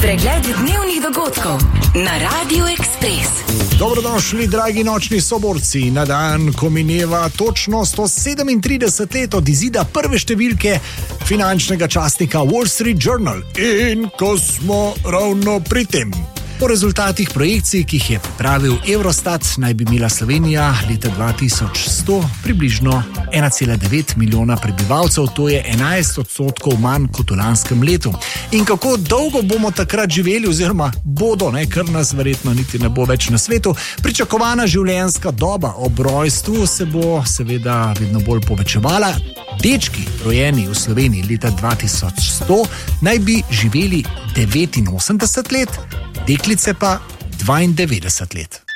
Pregled dnevnih dogodkov na Radiu Ekspres. Dobrodošli, dragi nočni soborci, na dan, ko mineva točno 137 let od izida prve številke finančnega časnika Wall Street Journal. In ko smo ravno pri tem. Po rezultatih projekcij, ki jih je pripravil Eurostat, naj bi imela Slovenija leta 2100 približno 1,9 milijona prebivalcev, to je 11% manj kot v lanskem letu. In kako dolgo bomo takrat živeli, oziroma bodo, ker nas verjetno niti ne bo več na svetu, pričakovana življenjska doba ob rojstvu se bo seveda vedno bolj povečevala. Dečki, rojeni v Sloveniji leta 2100, naj bi živeli 89 let, deklice pa 92 let.